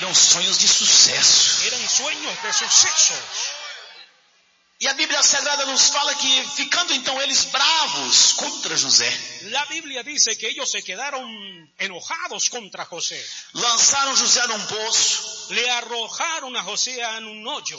Eram sonhos de sucesso. Eran sueños de sucesos. E a Bíblia Sagrada nos fala que, ficando então eles bravos contra José, La Biblia dice que ellos se quedaron enojados contra José. lançaram José num poço, Le arrojaron a José en un hoyo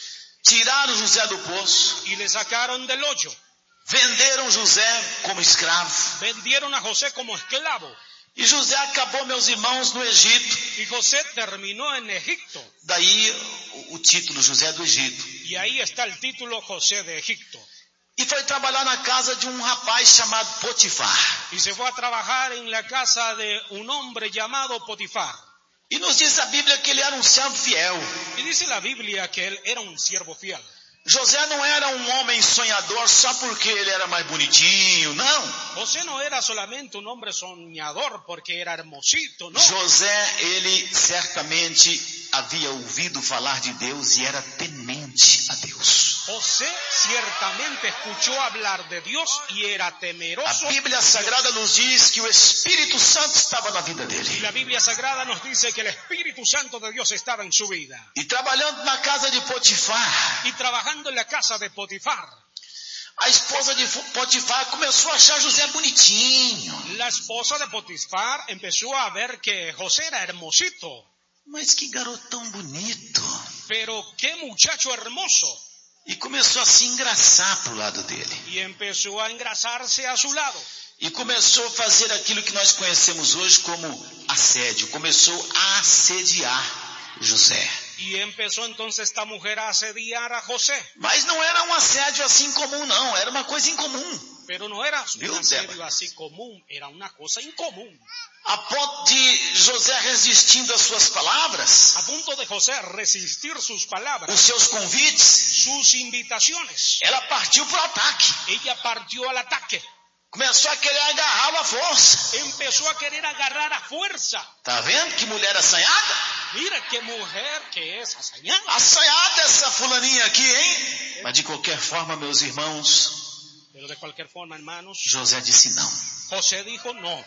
tiraram José do poço, y le sacaron del hoyo. venderam José como escravo. Vendieron a José como esclavo. E José acabou, meus irmãos, no Egito. Y José terminó en Egipto. Daí o título José do Egito. Y ahí está el título José de Egipto. E foi trabalhar na casa de um rapaz chamado Potifar. Y se fue a trabajar en la casa de un hombre llamado Potifar. E nos diz a Bíblia que ele era um servo fiel. Y dice la Biblia que él era un siervo fiel. José não era um homem sonhador só porque ele era mais bonitinho, não. José no era solamente un hombre soñador porque era hermosito, ¿no? José, ele certamente havia ouvido falar de Deus e era temente a Deus. José ciertamente escuchó hablar de Dios y era temeroso. A Bíblia Sagrada nos diz que o Espírito Santo estava na vida Y dele. la Biblia Sagrada nos dice que el Espíritu Santo de Dios estaba en su vida. E trabalhando na casa de Potifar, Y trabajando en la casa de Potifar, a esposa de Potifar começou a achar José bonitinho. la esposa de Potifar empezó a ver que José era hermosito. Mas que garotão bonito. Pero qué muchacho hermoso. E começou a se engraçar pro lado dele. Y empezó a engrasarse a su lado. E começou a fazer aquilo que nós conhecemos hoje como assédio. Começou a assediar José. Y empezó entonces esta mujer a asediar a José. Mas não era um assédio assim comum, não. Era uma coisa incomum. Pero no era Viu, un asedio Débora? así común, era una cosa incomún. A ponto de José resistindo às suas palavras, A punto de José resistir sus palabras, os seus convites, sus invitaciones, ela partiu para o ataque. ella partió al ataque. Começou a querer agarrá-lo à força. Empezó a querer agarrar a fuerza. Tá vendo que mulher assanhada? Mira qué mujer que es assañada. Assanhada essa fulaninha aqui, hein? Mas de qualquer forma, meus irmãos, Pero de cualquier forma, hermanos, José disse não. José dijo no.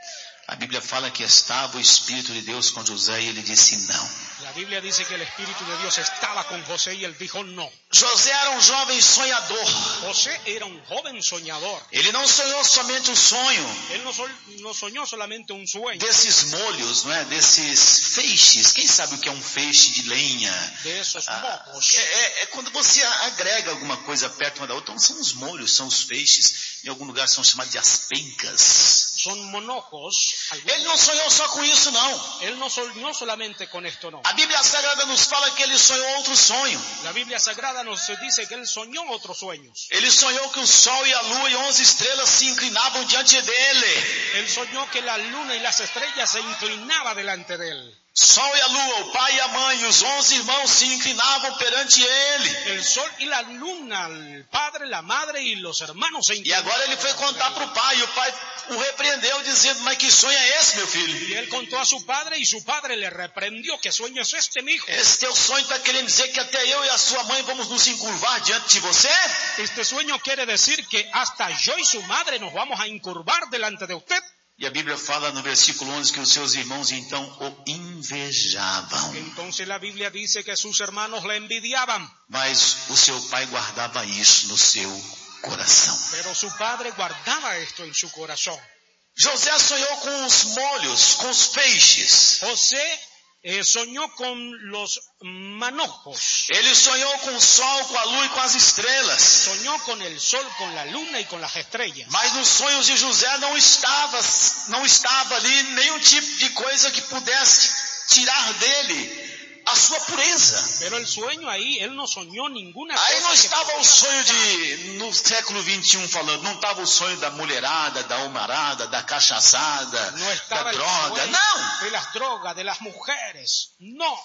A Bíblia fala que estava o Espírito de Deus com José e ele disse não. La Biblia dice que el Espíritu de Dios estaba con José y él dijo no. José era um jovem sonhador. José era un joven soñador. Ele não sonhou somente um sonho Él no soñó solamente un sueño desses molhos, não é? Desses feixes. Quem sabe o que é um feixe de lenha? de esos mocos. É quando você agrega alguma coisa perto uma da outra. Então são os molhos, são os feixes. Em algum lugar são chamados de aspencas. Son monojos. Ele não sonhou só com isso, não. Él no soñó solamente con esto, no. A Bíblia Sagrada nos fala que ele sonhou outro sonho. La Biblia Sagrada nos dice que él soñó otros sueños. Ele sonhou que o sol e a lua e 11 estrelas se inclinavam diante dele. Él soñó que la luna y las estrellas se inclinaban delante de él. Sol e a lua, o pai e a mãe e os 11 irmãos se inclinavam perante ele. El sol y la luna, el padre, la madre y los hermanos se E inclinaban. agora ele foi contar para o pai, e o pai o repreendeu dizendo, mas que sonho é esse, meu filho? Y él contó a su padre y su padre le reprendió. ¿Qué sueño es este, mi hijo? Esse teu sonho está querendo dizer que até eu e a sua mãe vamos nos encurvar diante de você? Este sueño quiere decir que hasta yo y su madre nos vamos a incurvar delante de usted. E a Bíblia fala no versículo 11 que os seus irmãos então o invejavam. Entonces la Biblia dice que sus hermanos le envidiaban. Mas o seu pai guardava isso no seu coração. Pero su padre guardaba esto en su corazón. José sonhou com os molhos, com os peixes. José soñó con los manojos. Ele sonhou com o sol, com a lua e com as estrelas. Soñó con el sol, con la luna y con las estrellas. Mas nos sonhos de José não estava ali nenhum tipo de coisa que pudesse tirar dele a sua pureza. Pero el sueño ahí, él no soñó ninguna Aí não cosa que estava o pudiera sonho pasar. no século 21 falando, não estava o sonho da mulherada, da homarada, da cachaçada, No da estaba el droga, sueño não. de las drogas, de las mujeres. No.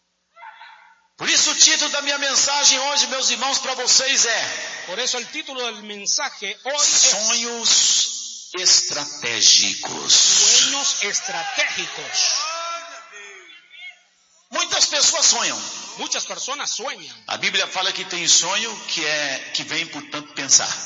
Por isso o título da minha mensagem hoje, meus irmãos, para vocês é Por eso el título del mensaje hoy es Sonhos Estratégicos. Sueños Estratégicos. Muitas pessoas sonham. Muchas personas sueñan. A Bíblia fala que tem sonho que vem por tanto pensar.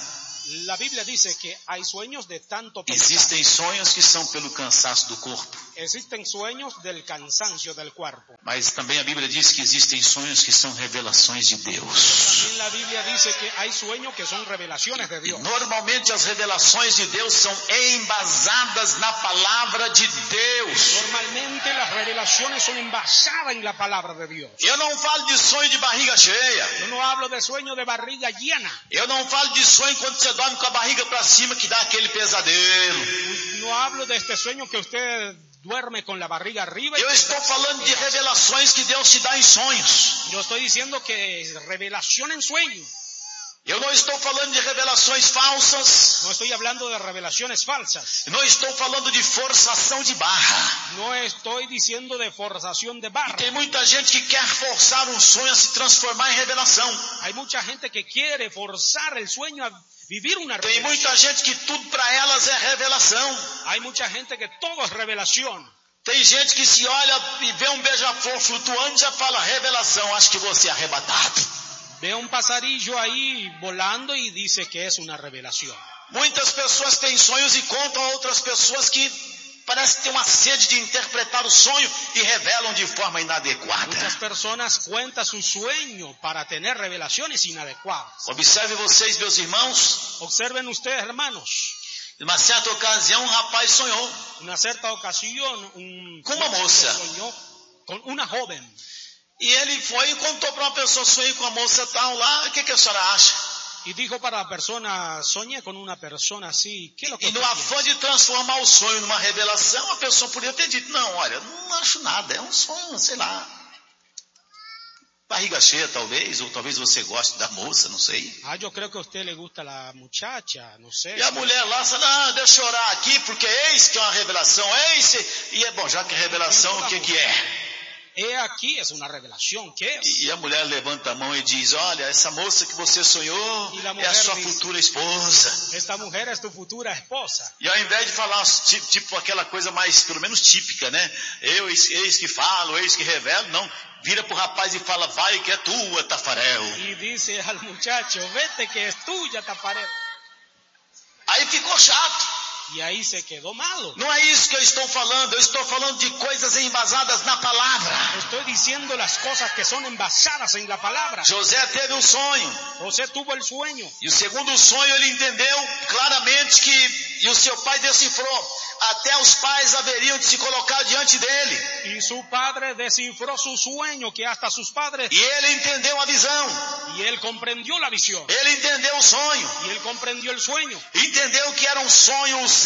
La Biblia dice que hay sueños de tanto pensar. Existem sonhos que são pelo cansaço do corpo. Existen sueños del cansancio del cuerpo. Mas também a Bíblia diz que existem sonhos que são revelações de Deus. También la Biblia dice que hay sueños que son revelaciones de Dios. Normalmente as revelações de Deus são embasadas na palavra de Deus. Normalmente las revelaciones son envasadas en la palabra de Dios. Eu não falo de sonho de barriga cheia. Yo no hablo de sueño de barriga llena. Eu não falo de sonho quando você dorme com a barriga para cima que dá aquele pesadelo. No hablo de este sueño que usted duerme con la barriga arriba. Eu estou falando de revelações que Deus te dá em sonhos. Yo estoy diciendo que es revelación en sueño. Eu não estou falando de revelações falsas. No estoy hablando de revelaciones falsas. Não estou falando de forçação de barra. No estoy diciendo de forzación de barra. Tem muita gente que quer forçar um sonho a se transformar em revelação. Hay mucha gente que quiere forzar el sueño a vivir una Tem revelación. muita gente que tudo para elas é revelação. Hay mucha gente que todo es revelación. Tem gente que se olha e vê um beija-flor flutuando e já fala revelação, acho que você é arrebatado. Ve un pasarillo ahí volando y dice que es una revelación. Muitas pessoas têm sonhos e contam a outras pessoas que parece que têm uma sede de interpretar o sonho e revelam de forma inadequada. Muchas personas cuentan su sueño para tener revelaciones inadecuadas. Observe vocês, meus irmãos, Observen ustedes, hermanos. em uma certa ocasião um rapaz sonhou Una cierta ocasión, com uma moça. soñó con una joven. E ele foi e contou para uma pessoa, sonhei com a moça tal lá, o que a senhora acha? Y dijo para la persona, soñé con una persona así, ¿qué es lo que E no usted afã de transformar o sonho numa revelação, a pessoa poderia ter dito, não, olha, não acho nada, é um sonho, sei lá. Barriga cheia talvez, ou talvez você goste da moça, não sei. piensa? Yo creo que a usted le gusta la muchacha, no sé. E a mulher lá fala, deixa eu orar aqui, porque eis que é uma revelação, eis, e é bom, já que é revelação, o que é? He aquí es una revelación, ¿qué es? E a mulher levanta a mão e diz, olha, essa moça que você sonhou E a é mulher a sua diz, futura esposa. Esta mujer es tu futura esposa. E ao invés de falar tipo aquela coisa mais, pelo menos típica, né? Eu, eis que falo, eis que revelo, não. Vira pro rapaz e fala, vai que é tua, Tafarel. Y dice al muchacho, vete que es tuya, Tafarel. Aí ficou chato. Y ahí se quedó malo. Não é isso que eu estou falando de coisas embasadas na palavra. Estoy diciendo las cosas que son envasadas en la palabra. José teve um sonho. José tuvo el sueño. E o segundo sonho ele entendeu claramente que, e o seu pai decifrou, até os pais haveriam de se colocar diante dele. Y su padre descifró su sueño, que hasta sus padres. E ele entendeu a visão. Y él comprendió la visión. Ele entendeu o sonho. Y él comprendió el sueño. Entendeu que eram sonhos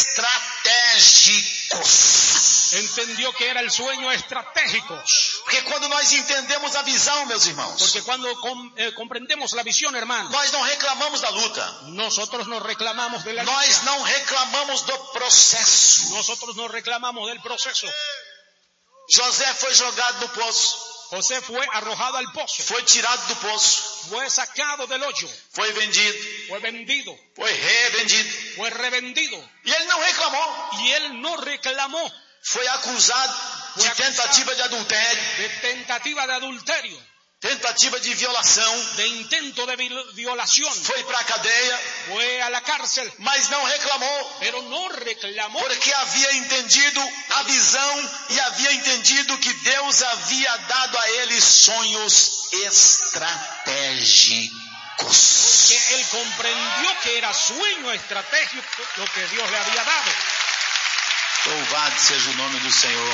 estratégicos. Entendió que era el sueño estratégico. Porque quando nós entendemos a visão, meus irmãos, Porque cuando comprendemos la visión, hermano, nós não reclamamos da luta. nosotros nos reclamamos de la Nós lucha. não reclamamos do processo. Nosotros nos reclamamos del proceso. José foi jogado no poço. José fue arrojado al pozo. Foi tirado do poço. Fue sacado del hoyo. Foi vendido. Fue vendido. Foi revendido. Fue revendido. E ele não reclamou. Y él no reclamó Foi acusado de tentativa de adultério, de tentativa de adulterio, tentativa de violação. de intento de violación. Foi para a cadeia, Fue a la cárcel, mas não reclamou. pero no reclamó Porque havia entendido a visão e havia entendido que Deus havia dado a ele sonhos estratégicos. que él comprendió que era sueño estratégico lo que Dios le había dado. Louvado seja o nome do Senhor.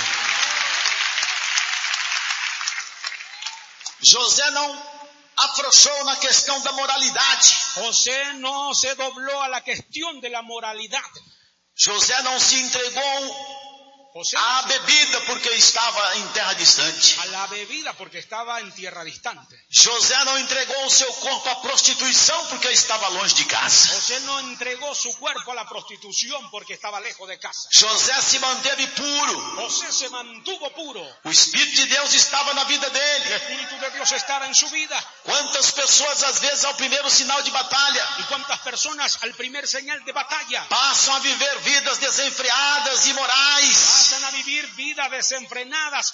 José não afrouxou na questão da moralidade. José no se dobló a la cuestión de la moralidad. José não se entregou José à bebida porque estava em terra distante. a la bebida porque estaba en tierra distante. José não entregou o seu corpo à prostituição porque estava longe de casa. José no entregó su cuerpo a la prostitución porque estaba lejos de casa. José se manteve puro. José se mantuvo puro. O Espírito de Deus estava na vida El dele. Espíritu de Dios estaba en su vida. Quantas pessoas, às vezes, ao primeiro sinal de batalha, ¿Y cuántas personas al primer señal de batalla passam a viver vidas desenfreadas e imorais? pasan a vivir vidas desenfrenadas e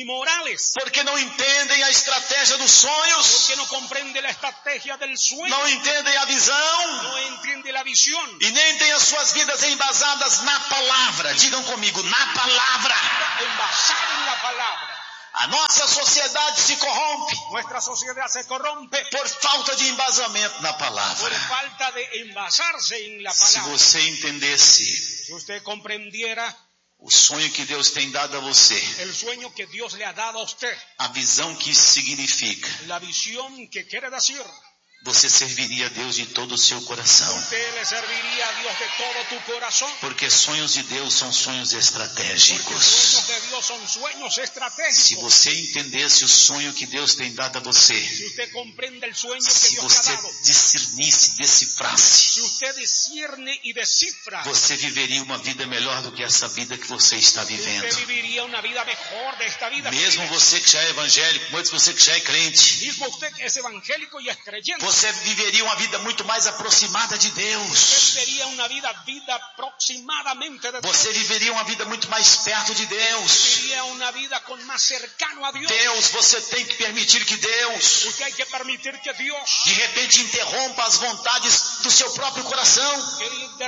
morales. Porque não entendem a estratégia dos sonhos. Porque no comprende la estrategia del sueño. Não entendem a visão. No entiende la visión. E nem têm as suas vidas embasadas na palavra. Digam comigo, na palavra. Embasado en la palabra. A nossa sociedade se corrompe. Nuestra sociedad se corrompe Por falta de embasamento na por palavra. falta de envasarse en la Se palabra. você entendesse Si usted comprendiera o sonho que Deus tem dado a você, el sueño que Dios le ha dado a usted, a visão que isso significa, la visión que quiere decir, você serviria a Deus de todo o seu coração. usted le serviría a Dios de todo tu corazón. Porque sonhos de Deus são sonhos Porque estratégicos. sueños de Dios son sueños Se estratégicos. você entendesse o sonho que Deus tem dado a você, Si usted comprende el sueño que se Dios le ha você dado, discernisse, decifrasse, si usted discierne y descifra, você viveria uma vida melhor do que essa vida que você está usted vivendo. viviría una vida mejor de esta vida. Mesmo você que já é evangélico, mesmo você que já é crente, Mismo usted que es evangélico y es creyente, você viveria uma vida muito mais aproximada de usted Deus. sería una vida aproximadamente de Dios. Você viveria uma vida muito mais perto de Deus. Viviría una vida con más cercano a Dios. Deus, você tem que permitir que Deus, Usted hay que permitir que Dios de repente, interrompa as vontades do seu próprio coração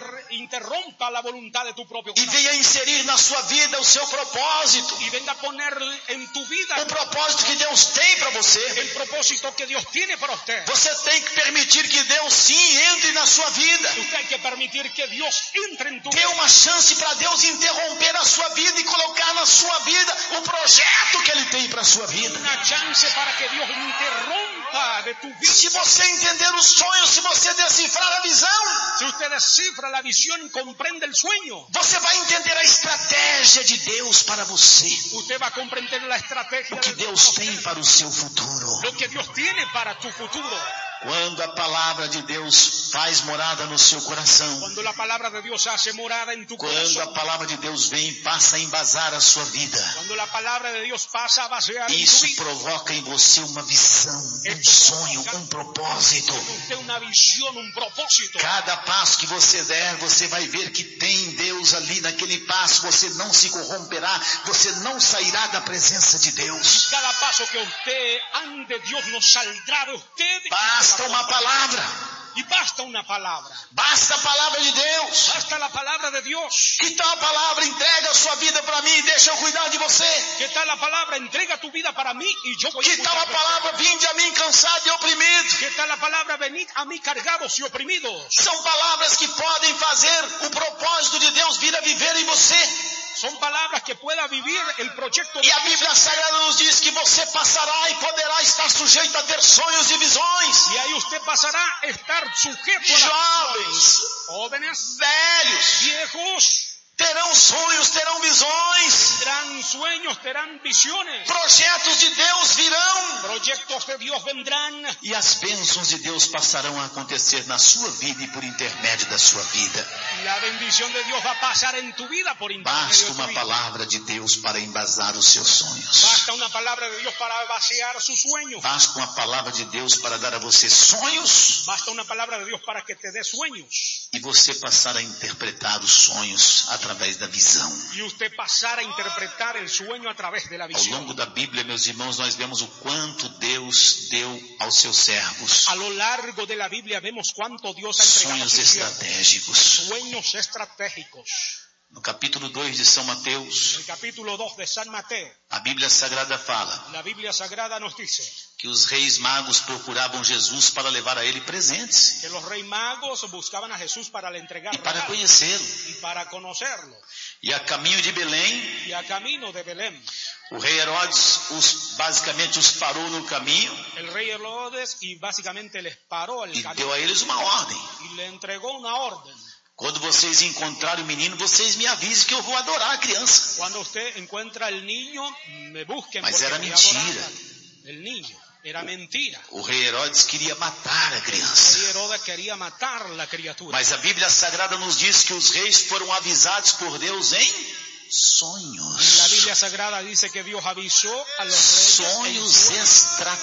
interrompa la voluntad de tu propio e corazón venha inserir na sua vida o seu propósito. y venga a poner en tu vida O propósito que Deus tem para você. el propósito que Dios tiene para usted. Você tem que permitir que Deus sim entre na sua vida. Usted hay que permitir que Dios entre en tu Dê vida. uma chance para Deus interromper a sua vida e colocar na sua vida o projeto que Ele tem para a sua vida. Una chance para que Dios interrompa de tu vida. Se você entender os sonhos, se você decifrar a visão, Si usted descifra la visión y comprende el sueño, você vai entender a estratégia de Deus para você. usted va a comprender la estrategia O que de Deus tem para o seu futuro. lo que Dios tiene para tu futuro. Quando a palavra de Deus faz morada no seu coração, Cuando la palabra de Dios hace morada en tu quando a corazón, palavra de Deus vem e passa a embasar a sua vida, cuando la palabra de Dios pasa a vaciar en tu isso vida, provoca em você uma visão, um sonho, um propósito. usted una visión, un propósito. Cada passo que você der, você vai ver que tem Deus ali naquele passo. Você não se corromperá, você não sairá da presença de Deus. Cada paso que usted ande, Dios no saldrá de usted. Basta uma palavra. Y basta una palabra. Basta a palavra de Deus. Basta la palabra de Dios. Que tal a palavra? Entrega a sua vida para mim e deixa eu cuidar de você. ¿Qué tal la palabra? Entrega tu vida para mí y yo voy a Que tal a cuidar de ti. palavra? Vinde a mim cansado e oprimido. ¿Qué tal la palabra? Venid a mí cargados y oprimidos. São palavras que podem fazer o propósito de Deus vir a viver em você. Son palabras que pueda vivir el proyecto de E a Dios. Bíblia Sagrada nos diz que você passará e poderá estar sujeito a ter sonhos e visões. Y ahí usted pasará a estar sujeto a las Jovens, jóvenes, velhos, viejos, terão sonhos, terão visões. tendrán sueños, tendrán visiones. Projetos de Deus virão. Proyectos de Dios vendrán. E as bênçãos de Deus passarão a acontecer na sua vida e por intermédio da sua vida. La bendición de Dios va a pasar en tu vida por intermedio Basta de tu uma vida. palavra de Deus para embasar os seus sonhos. Basta una palabra de Dios para vaciar sus sueños. Basta uma palavra de Deus para dar a você sonhos Basta una palabra de Dios para que te dé sueños. e você passar a interpretar os sonhos através da visão. Y usted pasar a interpretar el sueño a través de la Ao visión. longo da Bíblia, meus irmãos, nós vemos o quanto Deus deu aos seus servos. A lo largo de la Biblia vemos cuánto Dios ha entregado a Sonhos sus siervos. estratégicos. Sueños estratégicos. No capítulo 2 de São Mateus, El capítulo 2 de San Mateo, a Bíblia Sagrada fala la Biblia Sagrada nos dice que os reis magos procuravam Jesus para levar a ele presentes que los reyes magos buscaban a Jesús para le entregar e para regalos conhecê-lo. y para conocerlo. E a caminho de Belém, Y a camino de Belén, o rei Herodes basicamente os parou no caminho el rey Herodes y básicamente les paró el e camino deu a eles uma ordem. y le entregó una orden. Quando vocês encontrarem o menino, vocês me avisem que eu vou adorar a criança. Cuando usted encuentra el niño, me busquen Mas porque era voy a mentira. adorar el niño. Era mentira. O rei Herodes queria matar a El criança. rey Herodes quería matar la criatura. Mas a Bíblia Sagrada nos diz que os reis foram avisados por Deus em La sonhos. Biblia Sagrada dice que Dios avisó a los reyes en Sonhos sueños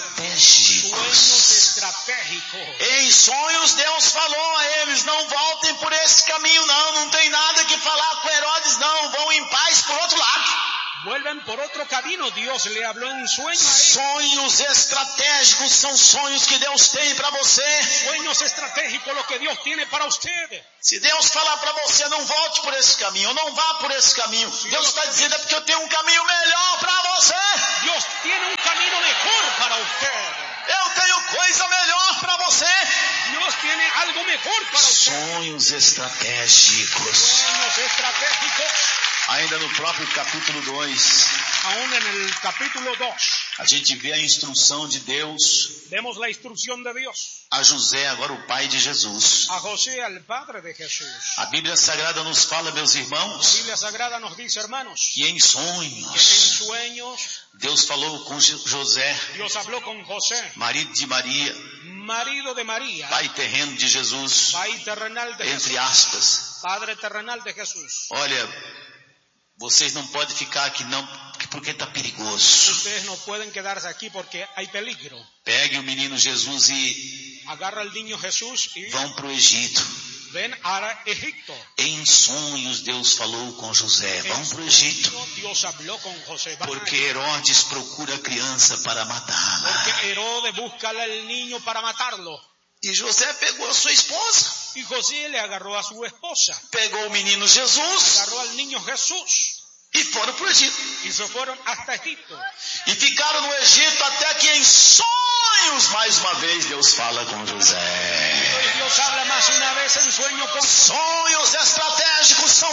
estratégicos. estratégicos. Em sonhos Deus falou a eles, não voltem por esse caminho não tem nada que falar com Herodes não, vão em paz por outro lado. Vuelven por otro camino. Dios le habló en sueño a él. Sonhos estratégicos são sonhos que Deus tem para você. Sueños estratégicos lo que Dios tiene para usted. Se Deus falar para você, não volte por esse caminho, não vá por esse caminho, Deus está dizendo é porque eu tenho um caminho melhor para você. Dios tiene un camino mejor para usted. Eu tenho coisa melhor para você. Dios tiene algo mejor para usted. Sonhos estratégicos. Sueños estratégicos. Ainda no próprio capítulo 2, Aún en el capítulo 2, a gente vê a instrução de Deus vemos la instrucción de Dios a José, agora o pai de Jesus. a José, al padre de Jesús. A Bíblia Sagrada nos fala, meus La irmãos, Biblia Sagrada nos dice, hermanos, que em que en sonhos sueños Deus falou com José, Dios habló con José, marido de Maria, marido de María, pai terreno de Jesus, pai terrenal de Jesús, entre aspas. padre terrenal de Jesús. Olha, vocês não podem ficar aqui não, porque está perigoso. Ustedes no pueden quedarse aquí porque hay peligro. Pegue o menino Jesus e Agarra al niño Jesús y vão para o Egito. ven a Egipto. Em sonhos Deus falou com José, vão para o Egito. Dios habló con José. Van a Porque Herodes procura a criança para matá-la. Porque Herodes busca al niño para matarlo. E José pegou a sua esposa, Y José le agarró a su esposa, pegou o menino Jesus agarró al niño Jesús e foram para o Egito. y se fueron hasta Egipto. E ficaram no Egito até que em sonhos, mais uma vez, Deus fala com José. Y Dios habla más una vez en sueño con Sonhos estratégicos são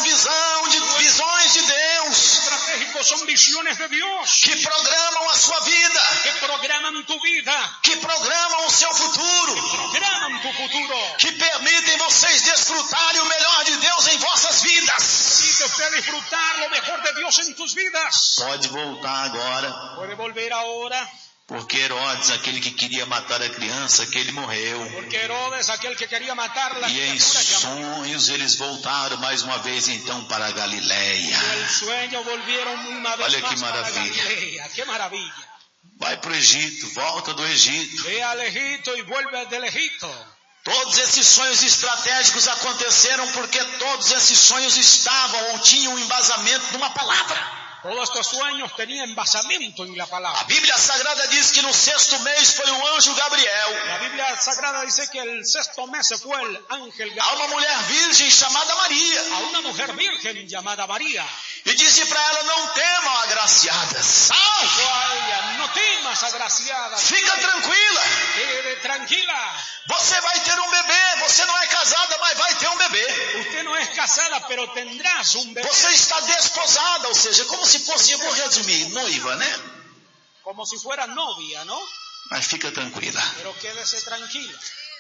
visões de Deus estratégicos, son visiones de Dios que programam a sua vida, que programan tu vida, que programam o seu futuro, programan tu futuro. que permitem vocês desfrutarem o melhor de Deus em vossas vidas. Permite usted disfrutar lo mejor de Dios en tus vidas. Pode voltar agora, Puede volver ahora, porque Herodes, aquele que queria matar a criança, que ele morreu. porque Herodes, aquel que quería matar la E em criatura, ya murió. sonhos eles voltaram mais uma vez então para a Galileia. Y el sueño volvieron una vez Olha que más para maravilha. Galilea. ¡Qué maravilla! Vai para o Egito, volta do Egito. Ve al Egipto y vuelve del Egipto. Todos esses sonhos estratégicos aconteceram porque todos esses sonhos estavam ou tinham um embasamento numa palavra. Todos estos sueños tenían basamento en la A palabra. Bíblia Sagrada diz que no 6º mês foi o anjo Gabriel La Biblia Sagrada dice que el 6º mes se fue el ángel a Gabriel uma mulher virgem chamada Maria a una mujer virgen llamada María. e disse para ela: não temam, agraciada, salve, Dijo a ella, no temas, agraciada, fica tranquila, quede tranquila. você vai ter um bebê, você não é casada, mas vai ter um bebê. Usted no es casada, pero tendrás un bebé. Você está desposada, ou seja, como se fosse, eu vou resumir, noiva, né? Como si fuera novia, ¿no? Mas fica tranquila. Pero quédese tranquila.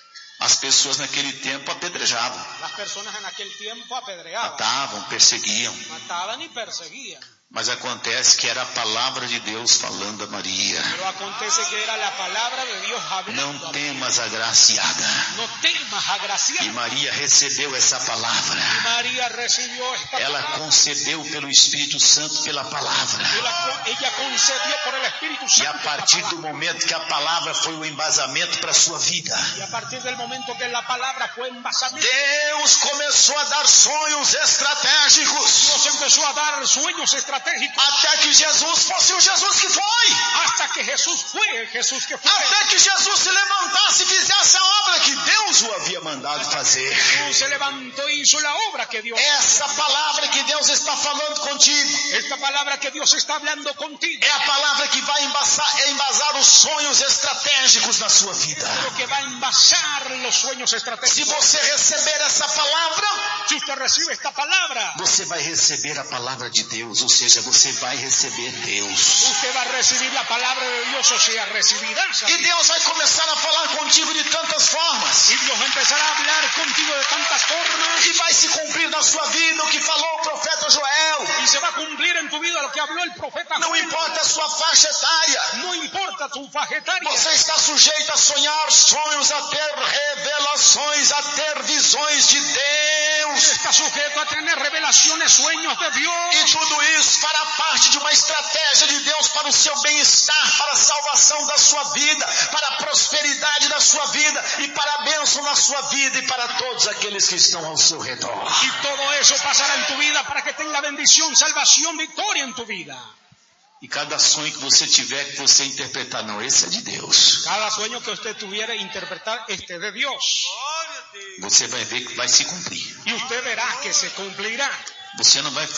As pessoas naquele tempo apedrejavam, Las personas en aquel tiempo apedreaban, matavam, perseguiam. mataban y perseguían. Mas acontece que era a palavra de Deus falando a Maria. Pero acontece que era la palabra de Dios hablando. Não temas, agraciada. No temas, agraciada. E Maria recebeu essa palavra. Y María recibió esta Ela palabra. concedeu pelo Espírito Santo pela palavra. Ella concedió por el Espíritu E Santo. a partir do momento que a palavra foi o embasamento para a sua vida, Y a partir del momento que la palabra fue envasamento, Deus começou a dar sonhos estratégicos. Dios empezó a dar sueños estratégicos. Até que Jesus fosse o Jesus que foi. Hasta que Jesús fue el Jesús que fue. Até que Jesus se levantasse e fizesse a obra que Deus o havia mandado fazer. Jesús se levantó e hizo la obra que Dios. Essa palavra que Deus está falando contigo Esta palabra que Dios está hablando contigo. é a palavra que vai embasar os sonhos estratégicos na sua vida. Lo que va a envasar los sueños estratégicos. Se você receber essa palavra, Si usted recibe esta palabra, você vai receber a palavra de Deus, ou seja, você vai receber Deus. usted va a recibir la palabra de Dios, o sea, recibirás. E Deus vai começar a falar contigo de tantas formas. Y Dios empezará a hablar contigo de tantas formas. E vai se cumprir na sua vida o que falou o profeta Joel. Y se va a cumplir en tu vida lo que habló el profeta Não Joel. importa a sua faixa etária. No importa sulfagetaria. Você está sujeito a sonhar sonhos, a ter revelações, a ter visões de Deus. Está sujeto a tener revelaciones, sueños de Dios. E tudo isso fará parte de uma estratégia de Deus para o seu bem-estar, para a salvação da sua vida, para a prosperidade da sua vida e para a bênção na sua vida e para todos aqueles que estão ao seu redor. Y todo eso pasará en tu vida para que tenga bendición, salvación, victoria en tu vida. E cada sonho que você tiver, que você interpretar, não, esse é de Deus. Cada sueño que usted tuviera interpretar, este de Dios. Você vai ver que vai se cumprir. Y usted verá que se cumplirá. Você não vai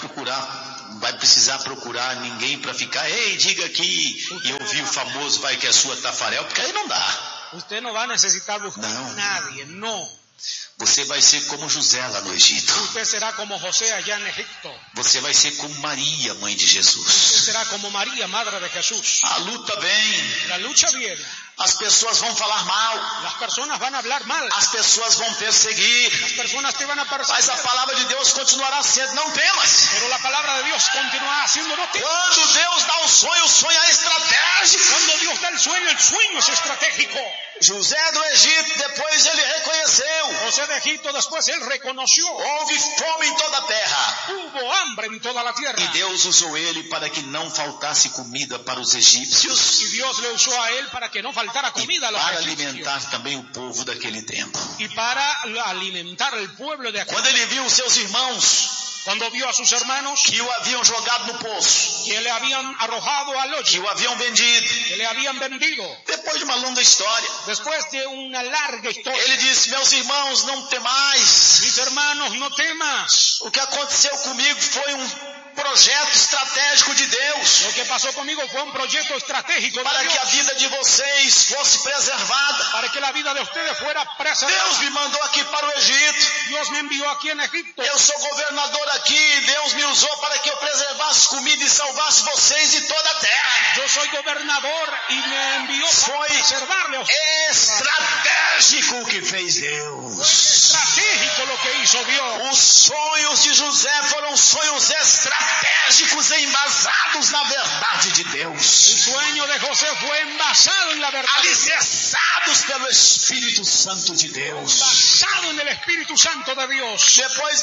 vai precisar procurar ninguém para ficar, ei, diga aqui, e ouvir o famoso vai que é sua Tafarel, porque aí não dá. Usted no va a necesitar buscar a nadie, no. Você vai ser como José lá no Egito. Usted será como José allá en Egipto. Você vai ser como Maria, mãe de Usted Jesus. será como María, madre de Jesús. A luta vem, La lucha viene. as pessoas vão falar mal, Las personas van a hablar mal. as pessoas vão perseguir, Las personas te van a mas perseguir. a palavra de Deus continuará sendo, não temas. Pero la palabra de Dios continuará haciendo no te. Quando Deus dá o sonho é estratégico. Cuando Dios da el sueño es estratégico. José do Egito, depois ele reconheceu. José de Egipto después él reconoció. Houve fome em toda a terra. Hubo hambre en toda la tierra. E Deus usou ele para que não faltasse comida para os egípcios Y Dios le usó a él para que no faltara comida a los para egipcios. alimentar também o povo daquele tempo. Y para alimentar al pueblo de aquel. Quando ele viu os seus irmãos Cuando vio a sus hermanos que o haviam jogado no poço, que le habían arrojado al que hoyo, o haviam vendido, que le habían vendido, depois de uma longa história, después de una larga historia, ele disse, meus irmãos, não temais. mis hermanos, no temas. O que aconteceu comigo foi projeto estratégico de Deus. Lo que pasó conmigo fue un proyecto estratégico Para de que a Dios, vida de vocês fosse preservada. para que la vida de ustedes fuera preservada. Deus me mandou aqui para o Egito. Dios me envió aquí en Egipto. Eu sou governador aqui. Deus me usou para que eu preservasse comida e salvasse vocês e toda a terra. Yo soy gobernador y me envió para Foi preservarle a ustedes. estratégico o que fez Deus. Estratégico lo que hizo Dios. Os sonhos de José foram sonhos estratégicos embasados na verdade de El Deus. sueño de José fue envasado en la verdad, Alicerçados pelo Espírito Santo de Deus. basado en el Espíritu Santo de Dios. Depois,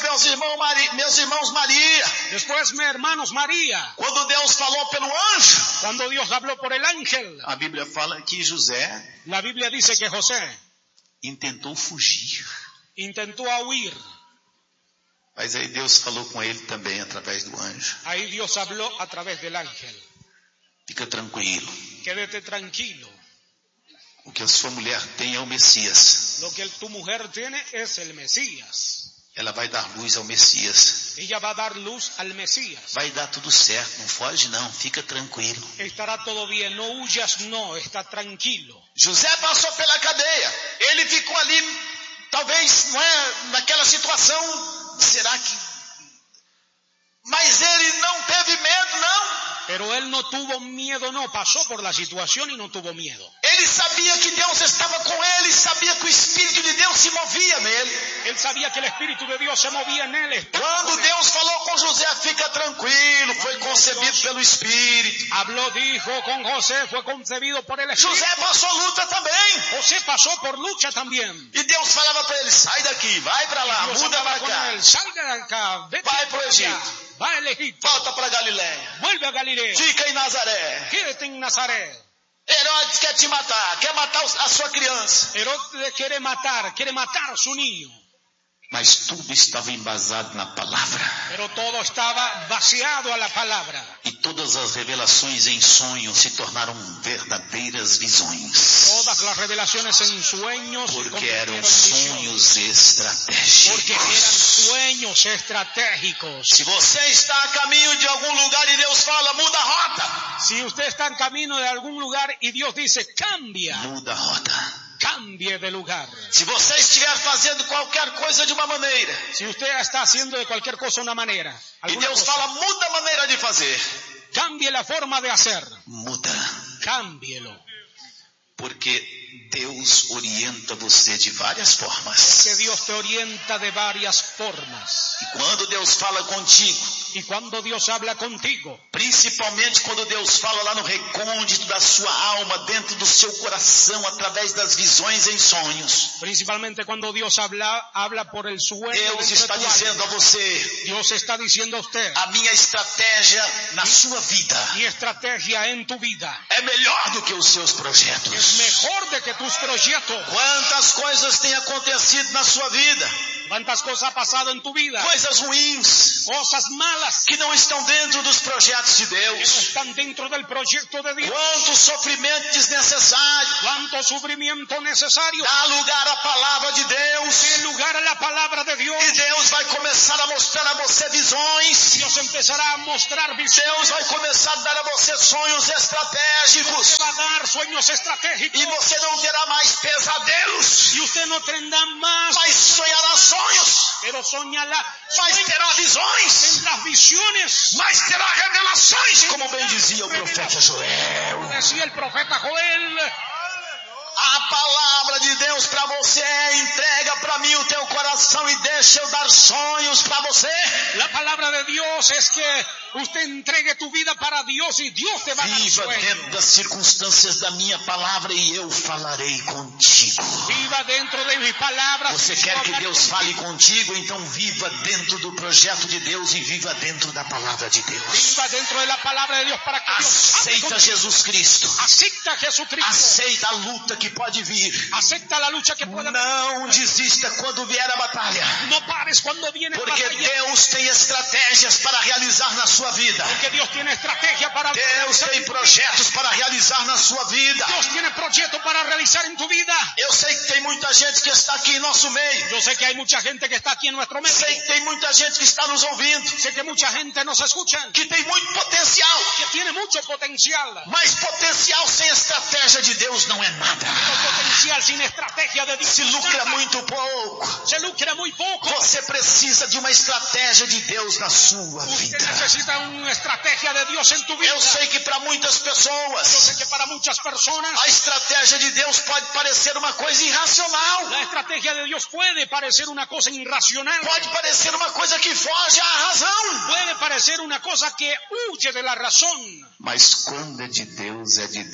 meus irmãos Maria, Después, mis hermanos, María, quando Deus falou pelo anjo, cuando Dios habló por el ángel, a Bíblia fala que José la Biblia dice que José intentou fugir. intentó huir. Mas aí Deus falou com ele também através do anjo. Ahí Dios habló a través del ángel. Fica tranquilo. Quédate tranquilo. O que a sua mulher tem é o Messias. Lo que tu mujer tiene es el Mesías. Ela vai dar luz ao Messias. Ella va a dar luz al Mesías. Vai dar tudo certo. Não foge não. Fica tranquilo. Estará todo bien. No huyas, no. Está tranquilo. José passou pela cadeia. Ele ficou ali, talvez, não é, naquela situação. Será que... Mas ele não teve medo, não. Pero él no tuvo miedo, no. Pasó por la situación y no tuvo miedo. Ele sabia que Deus estava com ele, sabia que o Espírito de Deus se movia nele. Él sabía que el Espíritu de Dios se movía en él. Quando Deus falou com José, fica tranquilo, foi concebido pelo Espírito. Habló, dijo con José, fue concebido por el Espíritu. José passou luta também. José pasó por lucha también. E Deus falava para ele, sai daqui, vai para lá, Dios muda hablaba para con cá, él, salga de acá, vete vai para o allá, Egito, va al Egipto, volta para Galiléia, vuelve a Galilea, fica em Nazaré. quédate en Nazaret. Herodes quer te matar, quer matar a sua criança. Herodes quiere matar a su niño. Mas tudo estava embasado na palavra. Pero todo estaba vaciado a la palabra. E todas as revelações em sonho se tornaram verdadeiras visões. Todas las revelaciones en sueños se Porque eram convirtieron en visiones. sonhos Porque eran estratégicos. sueños estratégicos. Se você está a caminho de algum lugar e Deus fala, muda a rota. Si usted está en camino de algún lugar y Dios dice, cambia, Muda a rota. cambie de lugar. Se você estiver fazendo qualquer coisa de uma maneira, Si usted está haciendo de cualquier cosa una manera, e alguna Deus cosa, fala, muda a maneira de fazer, cambie la forma de hacer, muda. cámbielo. Porque Deus orienta você de várias formas. Que Dios te orienta de varias formas. E quando Deus fala contigo, Y cuando Dios habla contigo, principalmente quando Deus fala lá no recôndito da sua alma, dentro do seu coração, através das visões em sonhos, principalmente cuando Dios habla por el sueño, Deus está dizendo a você: Dios está diciendo a usted, a minha estratégia na sua vida mi estrategia en tu vida é melhor do que os seus projetos. es mejor de que tus proyectos. Quantas coisas têm acontecido na sua vida, ¿Cuántas cosas ha pasado en tu vida? coisas ruins, Cosas malas que não estão dentro dos projetos de que no Deus. están dentro del proyecto de Dios. Quanto sofrimento desnecessário. Cuánto sufrimiento necesario. Dá lugar à palavra de Deus. En lugar a la palabra de Dios, E Deus vai começar a mostrar a você visões. Dios empezará a mostrar Deus visiones. vai começar a dar a você sonhos estratégicos. Te va a dar sueños estratégicos. E você não terá mais pesadelos, Y usted no tendrá más, mas sonhará sonhos, pero soñará mas sueños, terá visões, tendrá visiones. mas terá revelações, como bem dizia o profeta Joel. Decía el profeta Joel, A palavra de Deus para você é: entrega para mí o teu coração e deixa eu dar sonhos para você. la palabra de Dios es que usted entregue tu vida para Dios y Dios te va a dar Viva sueños. dentro das circunstâncias da minha palavra e eu falarei contigo. Viva dentro de mis palabras. Você quer que Deus fale contigo? Então viva dentro do projeto de Deus e viva dentro da palavra de Deus. Viva dentro de la palabra de Dios para que Dios hable Aceita contigo. Jesus Cristo. Acepta a Jesucristo. Aceita a luta que pode vir. Acepta la lucha que pueda venir. Não desista quando vier a batalha. No pares cuando viene la Porque batalla. Deus tem estratégias para realizar na sua vida. Porque Dios tiene estrategia para Deus realizar tem en tu vida. projetos para realizar na sua vida. Dios tiene proyectos para realizar en tu vida. Eu sei que tem muita gente que está aqui em nosso meio. Yo sé que hay mucha gente que está aquí en nuestro medio. Sei que tem muita gente que está nos ouvindo, Sé que mucha gente nos escucha. que tem muito potencial. Que tiene mucho potencial. Mas potencial sem estratégia de Deus não é nada. Pero potencial sin estrategia de Dios. Se lucra muito pouco. Se lucra muy poco. Você precisa de uma estratégia de Deus na sua Usted vida. necesita una estrategia de Dios en tu vida. Eu sei que para muitas Yo pessoas sé que para muchas personas a estratégia de Deus pode parecer uma coisa irracional. la estrategia de Dios puede parecer una cosa irracional. Pode parecer uma coisa que foge à razão. Puede parecer una cosa que huye de la razón. Mas quando é de Deus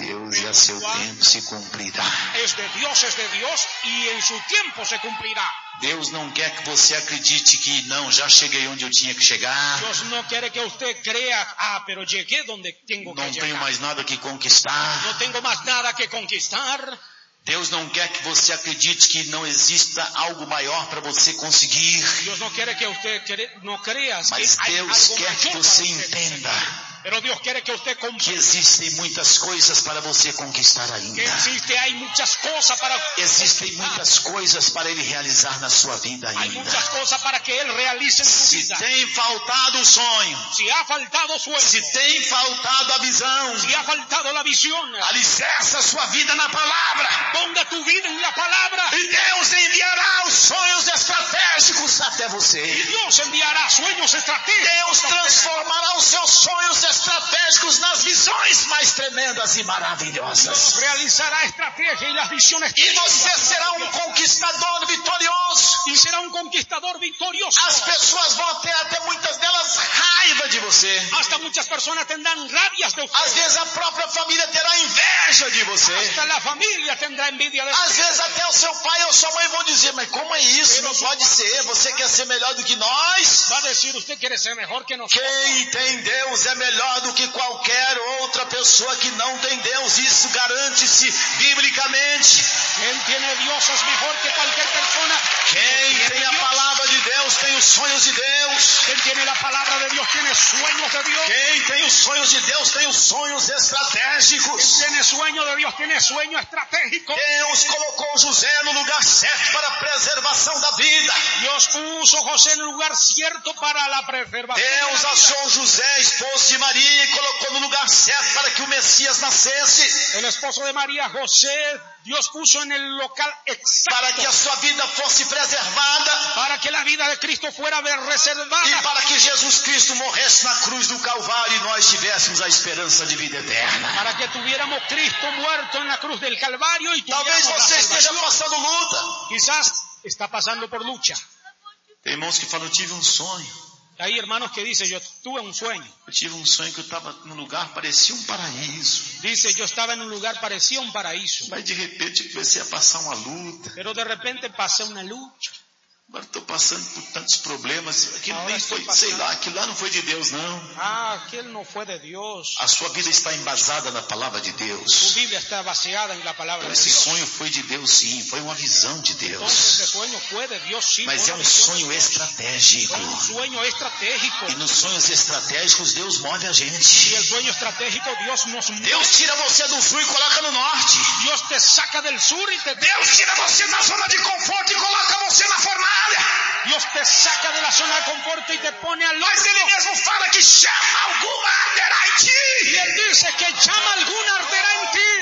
e a seu tempo se cumprirá. Es de Dios y en su tiempo se cumplirá. Deus não quer que você acredite que não, já cheguei onde eu tinha que chegar. Dios no quiere que usted crea, pero llegué donde tengo que Não tenho llegar. mais nada que conquistar. No tengo más nada que conquistar. Deus não quer que você acredite que não exista algo maior para você conseguir. Dios no quiere que usted no creas que Mas hay Deus algo quer que mayor você para usted. entenda Pero Dios quiere que usted que comprenda existem muitas coisas para você conquistar ainda. que hay muchas cosas para Existem muitas coisas para Ele realizar na sua vida hay ainda. muchas cosas para que Él realice en tu Se vida. tem faltado o sonho, Si ha faltado sueño, se tem faltado a visão, si ha faltado la visión, alicerça a sua vida na palavra. ponga tu vida en la palabra E Deus enviará os sonhos estratégicos até você. y Dios enviará sueños estratégicos. Deus transformará os seus sonhos estratégicos nas visões mais tremendas e maravilhosas. Dios realizará estrategia y las visiones. E você será um conquistador vitorioso. Y será un conquistador victorioso. As pessoas vão ter até muitas delas raiva de você. Hasta muchas personas tendrán rabias de Às usted. vezes a própria família terá inveja de você. Hasta la familia tendrá envidia de Às usted. vezes até o seu pai ou sua mãe vão dizer: mas como é isso? Não pode ser. Você quer ser melhor do que nós? Va a decir, usted quiere ser mejor que nosotros. Quem tem Deus é melhor do que qualquer outra pessoa que não tem Deus. Isso garante-se biblicamente. Quien tiene Dios es mejor que cualquier persona. Quem tem a palavra de Deus tem os sonhos de Deus. Quien tiene la palabra de Dios tiene sueños de Dios. Quem tem os sonhos de Deus tem os sonhos estratégicos. Tiene sueño de Dios, tiene sueño estratégico. Deus colocou José no lugar certo para a preservação da vida. Dios puso a José en el lugar cierto para la preservación. Deus de la vida. achou José, esposo de Maria. Maria e colocou no lugar certo para que o Messias nascesse. El esposo de María, José, Dios puso en el local Para que exacto a sua vida fosse preservada. para que la vida de Cristo fuera reservada. E para que Jesus Cristo morresse na cruz do Calvário e nós tivéssemos a esperança de vida eterna. Para que tuviéramos Cristo muerto en la cruz del Calvario y Talvez tuviéramos la você esteja salvación. passando luta. Quizás está pasando por lucha. Tem irmãos que falam, eu tive um sonho. Hay hermanos que dicen, yo tuve un sueño. Eu tive um sonho que eu estava num lugar, parecia um paraíso. Dice, yo estaba en un lugar, parecía un paraíso. Mas de repente eu comecei a passar uma luta. Pero de repente pasé una lucha. Agora estou passando por tantos problemas. Aquilo Ahora nem estou foi, passando. sei lá, aquilo lá não foi de Deus, não. Aquel no fue de Dios. A sua vida está embasada na palavra de Tu Deus. Biblia está baseada en la palabra Então, de esse Dios. sonho foi de Deus, sim. Foi uma visão de Entonces Deus. ese sueño fue de Dios, sí. Mas fue é una um visión sonho de Dios. estratégico. Fue un sueño estratégico. E nos sonhos estratégicos, Deus move a Y gente. el sueño estratégico, Dios nos mueve. Deus tira você do sul e coloca no norte. Dios te saca del sur y te Deus tira você da zona de conforto e coloca você na fornalha. Dios te saca de la zona de confort y te pone al Mas Ele mesmo fala que chama alguma arderá em ti. Y Él dice que llama alguna arderá en ti.